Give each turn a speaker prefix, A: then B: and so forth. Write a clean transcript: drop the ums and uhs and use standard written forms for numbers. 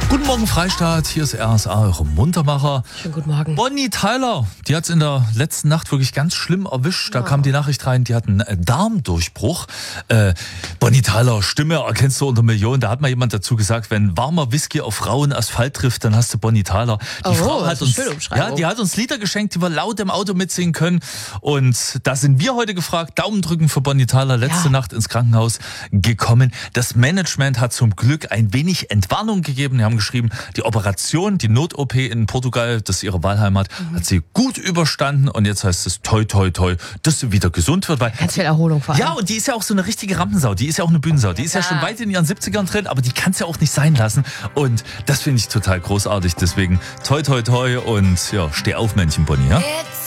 A: Guten Morgen Freistaat, hier ist RSA, eure Muntermacher.
B: Schönen guten Morgen.
A: Bonnie Tyler, die hat es in der letzten Nacht wirklich ganz schlimm erwischt. Da kam die Nachricht rein, die hat einen Darmdurchbruch. Bonnie Tyler, Stimme erkennst du unter Millionen. Da hat mal jemand dazu gesagt, wenn warmer Whisky auf rauen Asphalt trifft, dann hast du Bonnie Tyler. Die Frau hat uns, die hat uns Lieder geschenkt, die wir laut im Auto mitsingen können. Und da sind wir heute gefragt. Daumen drücken für Bonnie Tyler. Letzte Nacht ins Krankenhaus gekommen. Das Management hat zum Glück ein wenig Entwarnung gegeben. Die haben geschrieben, die Operation, die Not-OP in Portugal, das ist ihre Wahlheimat, hat sie gut überstanden und jetzt heißt es toi, toi, toi, dass sie wieder gesund wird. Weil
B: ganz viel Erholung vor allem.
A: Ja, und die ist ja auch so eine richtige Rampensau, die ist ja auch eine Bühnensau, die ist ja schon weit in ihren 70ern drin, aber die kann es ja auch nicht sein lassen und das finde ich total großartig, deswegen toi, toi, toi und ja, steh auf, Männchen Bonnie, ja?